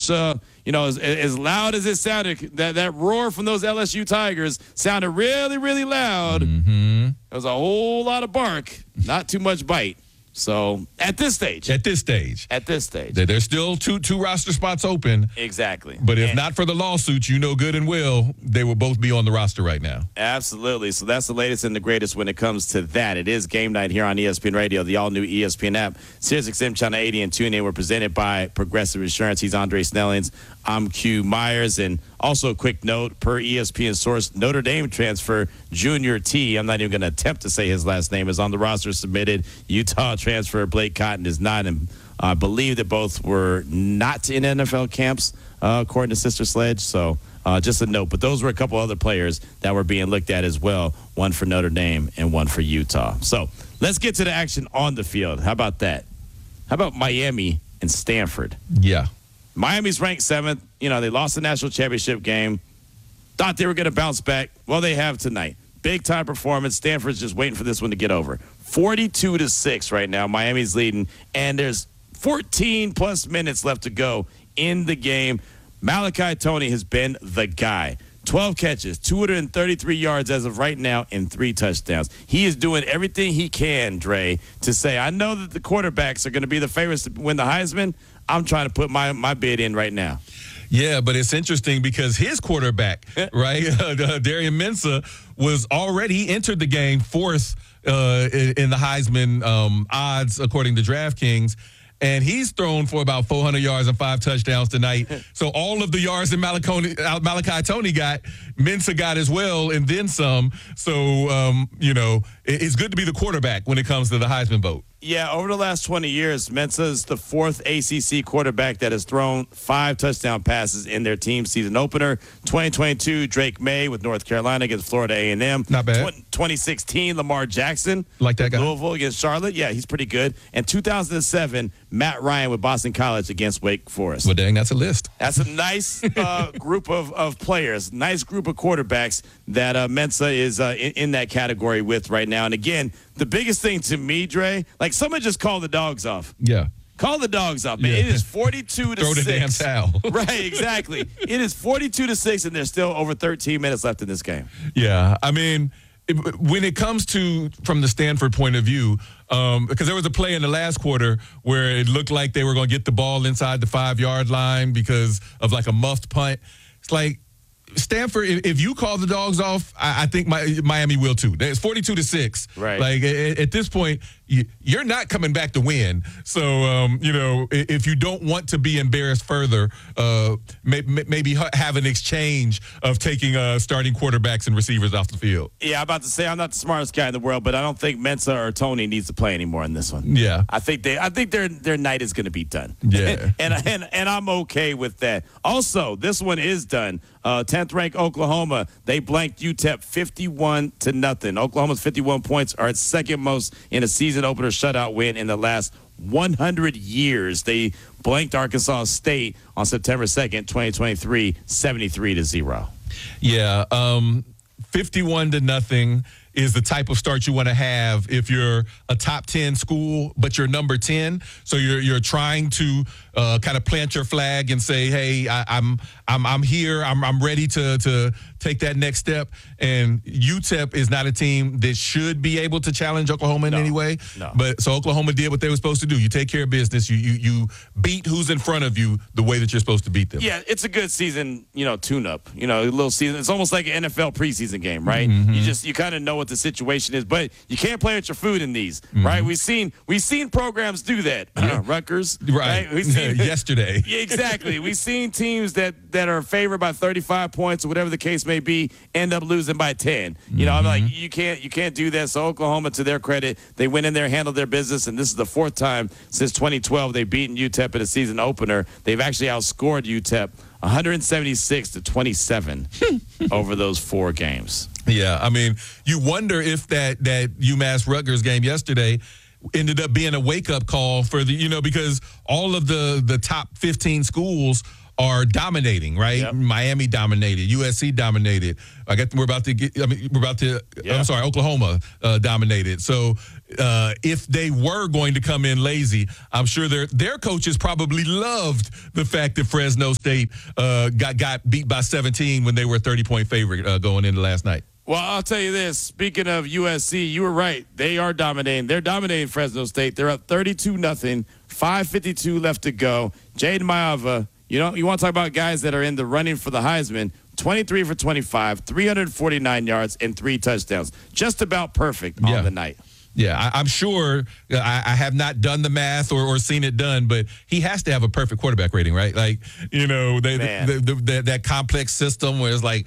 much, as loud as it sounded, that roar from those LSU Tigers sounded really, really loud. Mm-hmm. There was a whole lot of bark, not too much bite. So at this stage, there's still two roster spots open. Exactly. But if not for the lawsuits, you know good and well they will both be on the roster right now. Absolutely. So that's the latest and the greatest when it comes to that. It is game night here on ESPN Radio, the all-new ESPN app, SiriusXM Channel 80 and TuneIn. We're presented by Progressive Insurance. He's Andre Snellings. I'm Q Myers. And also a quick note, per ESPN source, Notre Dame transfer Junior T, I'm not even going to attempt to say his last name, is on the roster submitted. Utah transfer Blake Cotton is not. And I believe that both were not in NFL camps, according to Sister Sledge. So just a note. But those were a couple other players that were being looked at as well, one for Notre Dame and one for Utah. So let's get to the action on the field. How about that? How about Miami and Stanford? Yeah. Miami's ranked 7th. They lost the national championship game. Thought they were going to bounce back. Well, they have tonight. Big-time performance. Stanford's just waiting for this one to get over. 42-6 right now. Miami's leading, and there's 14-plus minutes left to go in the game. Malachi Toney has been the guy. 12 catches, 233 yards as of right now, and 3 touchdowns. He is doing everything he can, Dre, to say, I know that the quarterbacks are going to be the favorites to win the Heisman. I'm trying to put my bid in right now. Yeah, but it's interesting because his quarterback, right, Darian Mensah, was already entered the game 4th in the Heisman odds, according to DraftKings. And he's thrown for about 400 yards and 5 touchdowns tonight. So all of the yards that Malachi Toney got, Mensah got as well, and then some. So, it's good to be the quarterback when it comes to the Heisman vote. Yeah, over the last 20 years, Mensah is the 4th ACC quarterback that has thrown 5 touchdown passes in their team season opener. 2022, Drake May with North Carolina against Florida A&M. Not bad. 2016, Lamar Jackson. Like that guy. Louisville against Charlotte. Yeah, he's pretty good. And 2007, Matt Ryan with Boston College against Wake Forest. Well, dang, that's a list. That's a nice group of players, nice group of quarterbacks that Mensah is in that category with right now. And again, the biggest thing to me, Dre, like someone just called the dogs off. Yeah. Call the dogs off, man. Yeah. It is 42-6. Throw the damn towel. Right, exactly. It is 42-6, and there's still over 13 minutes left in this game. Yeah, I mean, when it comes to from the Stanford point of view, because there was a play in the last quarter where it looked like they were going to get the ball inside the 5-yard line because of like a muffed punt. It's like Stanford, if you call the dogs off, I think Miami will too. It's 42-6. Right. Like at this point, you're not coming back to win. So if you don't want to be embarrassed further, maybe have an exchange of taking starting quarterbacks and receivers off the field. Yeah, I'm about to say I'm not the smartest guy in the world, but I don't think Mensah or Toney needs to play anymore in this one. Yeah, I think their night is going to be done. Yeah, and I'm okay with that. Also, this one is done. 10th ranked Oklahoma, they blanked UTEP 51-0. Oklahoma's 51 points are its second most in a season opener shutout win in the last 100 years. They blanked Arkansas State on September 2nd, 2023, 73-0. Yeah, 51-0 is the type of start you want to have if you're a top 10 school, but you're number 10. So you're trying to kind of plant your flag and say, hey, I'm here. I'm ready to take that next step. And UTEP is not a team that should be able to challenge Oklahoma in any way. No. But so Oklahoma did what they were supposed to do. You take care of business. You beat who's in front of you the way that you're supposed to beat them. Yeah, it's a good season, tune-up. A little season. It's almost like an NFL preseason game, right? Mm-hmm. You kind of know what the situation is, but you can't play with your food in these, right? We've seen programs do that. Rutgers, right? We've seen yesterday. Yeah, exactly. We've seen teams that are favored by 35 points or whatever the case may be end up losing by 10. I'm like, you can't do that. So Oklahoma, to their credit, they went in there, handled their business, and this is the 4th time since 2012 they've beaten UTEP in a season opener. They've actually outscored UTEP 176-27 over those 4 games. Yeah, I mean, you wonder if that UMass Rutgers game yesterday ended up being a wake-up call for because all of the top 15 schools are dominating, right? Yep. Miami dominated, USC dominated. Oklahoma dominated. So if they were going to come in lazy, I'm sure their coaches probably loved the fact that Fresno State got beat by 17 when they were a 30-point favorite going into last night. Well, I'll tell you this. Speaking of USC, you were right. They are dominating. They're dominating Fresno State. They're up 32-0, 5:52 left to go. Jaden Maiava, you want to talk about guys that are in the running for the Heisman, 23 for 25, 349 yards, and 3 touchdowns. Just about perfect on the night. Yeah, I'm sure I have not done the math or seen it done, but he has to have a perfect quarterback rating, right? Like, that complex system where it's like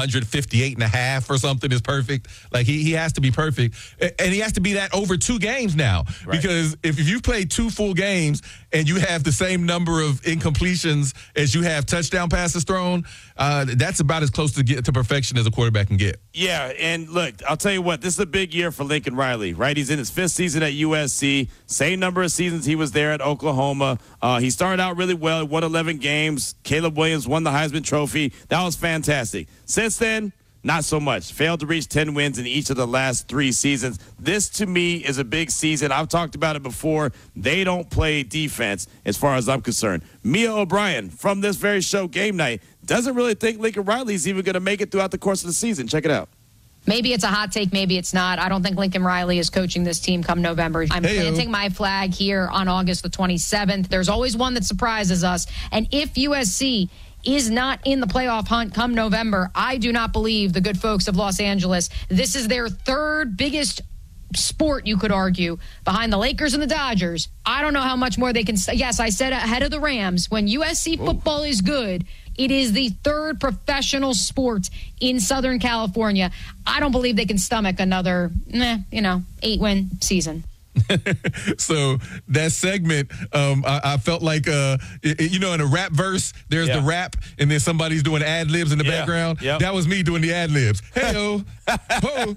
158.5 or something is perfect. Like, he has to be perfect. And he has to be that over 2 games now. Right. Because if you play 2 full games and you have the same number of incompletions as you have touchdown passes thrown, that's about as close to perfection as a quarterback can get. Yeah, and look, I'll tell you what, this is a big year for Lincoln Riley, right? He's in his 5th season at USC, same number of seasons he was there at Oklahoma. He started out really well, won 11 games. Caleb Williams won the Heisman Trophy. That was fantastic. Since then, not so much. Failed to reach 10 wins in each of the last 3 seasons. This, to me, is a big season. I've talked about it before. They don't play defense as far as I'm concerned. Mia O'Brien, from this very show, Game Night, doesn't really think Lincoln Riley's even going to make it throughout the course of the season. Check it out. Maybe it's a hot take, maybe it's not. I don't think Lincoln Riley is coaching this team come November. I'm planting my flag here on August the 27th. There's always one that surprises us. And if USC is not in the playoff hunt come November, I do not believe the good folks of Los Angeles. This is their 3rd biggest sport, you could argue, behind the Lakers and the Dodgers. I don't know how much more they can. Yes, I said ahead of the Rams. When USC football is good, it is the 3rd professional sport in Southern California. I don't believe they can stomach another, 8-win season. So that segment, I felt like, in a rap verse, there's the rap, and then somebody's doing ad libs in the background. Yep. That was me doing the ad libs. Hey-o, ho,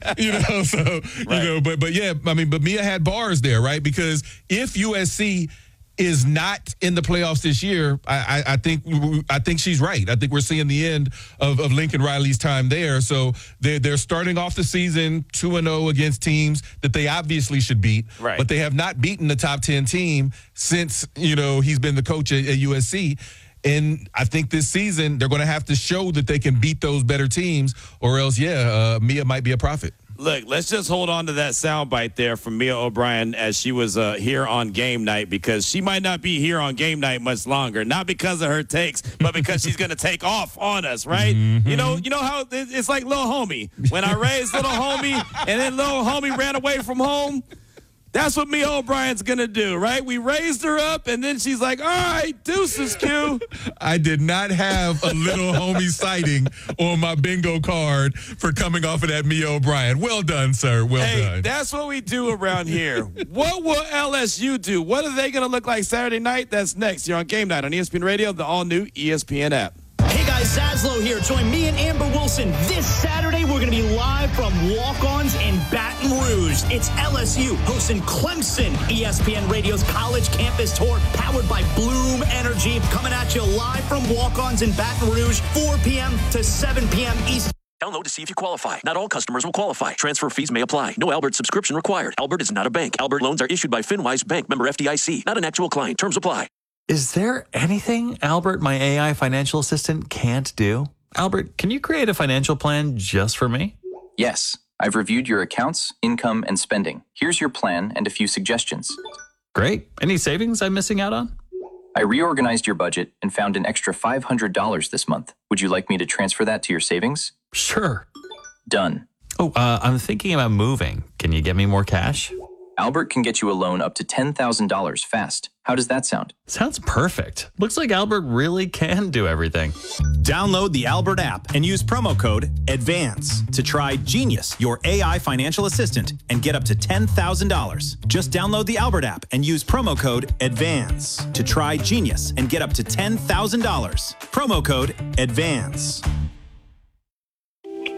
but Mia had bars there, right? Because if USC is not in the playoffs this year, I think she's right. I think we're seeing the end of Lincoln Riley's time there. So they're starting off the season 2-0 against teams that they obviously should beat, right. But they have not beaten the top 10 team since he's been the coach at USC. And I think this season they're going to have to show that they can beat those better teams, or else, Mia might be a prophet. Look, let's just hold on to that soundbite there from Mia O'Brien as she was here on Game Night, because she might not be here on Game Night much longer. Not because of her takes, but because she's going to take off on us, right? Mm-hmm. You know how it's like Lil Homie. When I raised Little Homie and then Lil Homie ran away from home, that's what Mia O'Brien's going to do, right? We raised her up, and then she's like, all right, deuces, Q. I did not have a Little Homie sighting on my bingo card for coming off of that Mia O'Brien. Well done, sir. Well done. That's what we do around here. What will LSU do? What are they going to look like Saturday night? That's next here on Game Night on ESPN Radio, the all-new ESPN app. Hey guys, Zaslow here. Join me and Amber Wilson this Saturday. We're going to be live from Walk-Ons in Baton Rouge. It's LSU hosting Clemson. ESPN Radio's college campus tour powered by Bloom Energy. Coming at you live from Walk-Ons in Baton Rouge, 4 p.m. to 7 p.m. Eastern. Download to see if you qualify. Not all customers will qualify. Transfer fees may apply. No Albert subscription required. Albert is not a bank. Albert loans are issued by FinWise Bank, member FDIC. Not an actual client. Terms apply. Is there anything Albert, my AI financial assistant, can't do? Albert, can you create a financial plan just for me? Yes. I've reviewed your accounts, income, and spending. Here's your plan and a few suggestions. Great. Any savings I'm missing out on? I reorganized your budget and found an extra $500 this month. Would you like me to transfer that to your savings? Sure. Done. Oh, I'm thinking about moving. Can you get me more cash? Albert can get you a loan up to $10,000 fast. How does that sound? Sounds perfect. Looks like Albert really can do everything. Download the Albert app and use promo code ADVANCE to try Genius, your AI financial assistant, and get up to $10,000. Just download the Albert app and use promo code ADVANCE to try Genius and get up to $10,000. Promo code ADVANCE.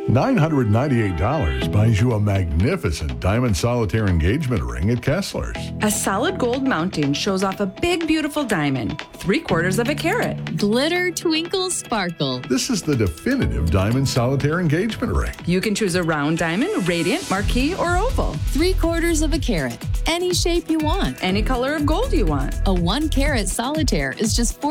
$998 buys you a magnificent diamond solitaire engagement ring at Kessler's. A solid gold mounting shows off a big, beautiful diamond, 3/4 of a carat. Glitter, twinkle, sparkle. This is the definitive diamond solitaire engagement ring. You can choose a round diamond, radiant, marquise, or oval. 3/4 of a carat. Any shape you want. Any color of gold you want. A 1-carat solitaire is just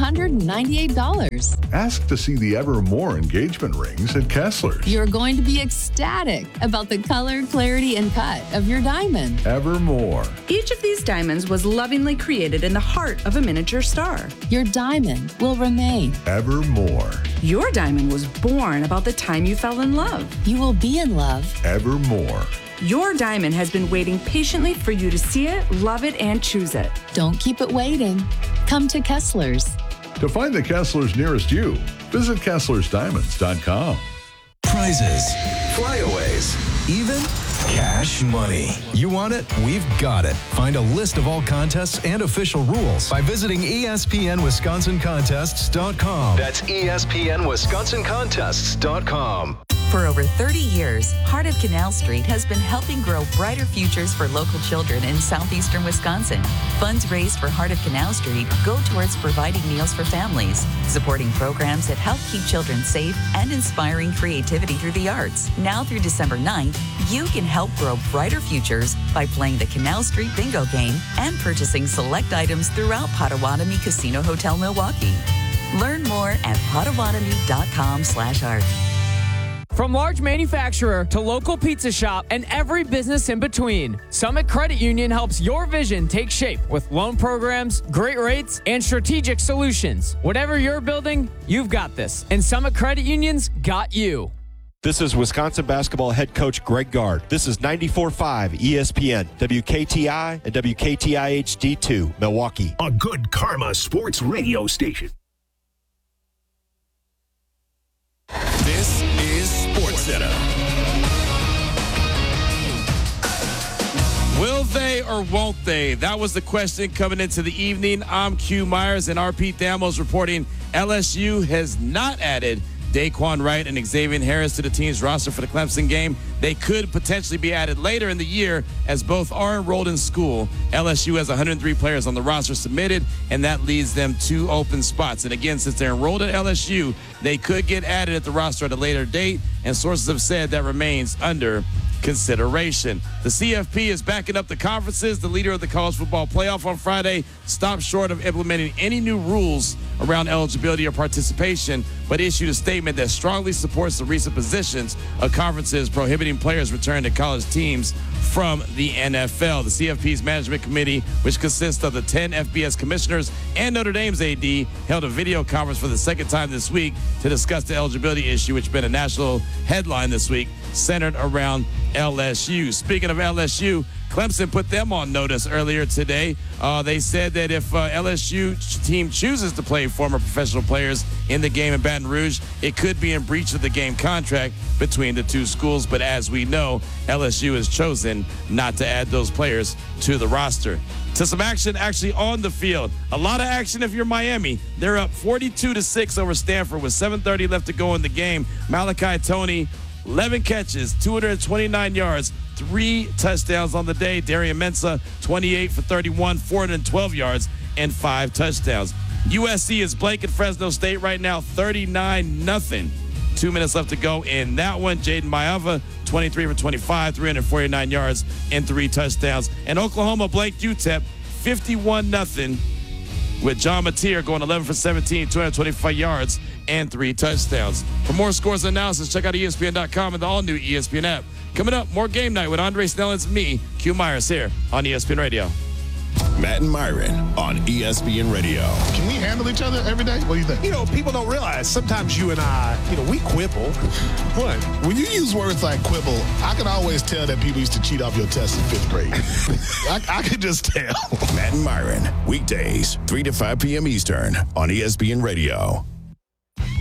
$1,498. Ask to see the Evermore engagement rings at Kessler's. You're going to be ecstatic about the color, clarity, and cut of your diamond. Evermore. Each of these diamonds was lovingly created in the heart of a miniature star. Your diamond will remain. Evermore. Your diamond was born about the time you fell in love. You will be in love. Evermore. Your diamond has been waiting patiently for you to see it, love it, and choose it. Don't keep it waiting. Come to Kessler's. To find the Kessler's nearest you, visit KesslersDiamonds.com. Prizes, flyaways, even cash money. You want it? We've got it. Find a list of all contests and official rules by visiting ESPNWisconsinContests.com. That's ESPNWisconsinContests.com. For over 30 years, Heart of Canal Street has been helping grow brighter futures for local children in southeastern Wisconsin. Funds raised for Heart of Canal Street go towards providing meals for families, supporting programs that help keep children safe, and inspiring creativity through the arts. Now through December 9th, you can help grow brighter futures by playing the Canal Street Bingo game and purchasing select items throughout Potawatomi Casino Hotel Milwaukee. Learn more at potawatomi.com/art. From large manufacturer to local pizza shop and every business in between, Summit Credit Union helps your vision take shape with loan programs, great rates, and strategic solutions. Whatever you're building, you've got this. And Summit Credit Union's got you. This is Wisconsin basketball head coach Greg Gard. This is 94.5 ESPN, WKTI, and WKTI HD2, Milwaukee. A good Karma sports radio station. This is SportsCenter. Will they or won't they? That was the question coming into the evening. I'm Q Myers, and RP Thamos reporting LSU has not added Daquan Wright and Xavier Harris to the team's roster for the Clemson game. They could potentially be added later in the year as both are enrolled in school. LSU has 103 players on the roster submitted, and that leaves them 2 open spots. And again, since they're enrolled at LSU, they could get added at the roster at a later date, and sources have said that remains under consideration. The CFP is backing up the conferences. The leader of the college football playoff on Friday stopped short of implementing any new rules around eligibility or participation, but issued a statement that strongly supports the recent positions of conferences prohibiting players returning to college teams from the NFL. The CFP's management committee, which consists of the 10 FBS commissioners and Notre Dame's AD, held a video conference for the second time this week to discuss the eligibility issue, which has been a national headline this week, centered around LSU. Speaking of LSU, Clemson put them on notice earlier today. They said that if LSU team chooses to play former professional players in the game in Baton Rouge, it could be in breach of the game contract between the two schools. But as we know, LSU has chosen not to add those players to the roster. To some action actually on the field. A lot of action if you're Miami. They're up 42-6 over Stanford with 7:30 left to go in the game. Malachi Toney, 11 catches, 229 yards, 3 touchdowns on the day. Darian Mensah, 28 for 31, 412 yards, and 5 touchdowns. USC is blanking Fresno State right now, 39-0. 2 minutes left to go in that one. Jaden Maiava, 23 for 25, 349 yards, and 3 touchdowns. And Oklahoma blanked UTEP, 51-0. With John Mateer going 11 for 17, 225 yards, and 3 touchdowns. For more scores and analysis, check out ESPN.com and the all-new ESPN app. Coming up, more Game Night with Andre Snellens and me, Q Myers, here on ESPN Radio. Matt and Myron on ESPN Radio. Can we handle each other every day? What do you think? You know, people don't realize sometimes you and I, we quibble. What? When you use words like quibble, I can always tell that people used to cheat off your test in 5th grade. I can just tell. Matt and Myron, weekdays, 3 to 5 p.m. Eastern on ESPN Radio.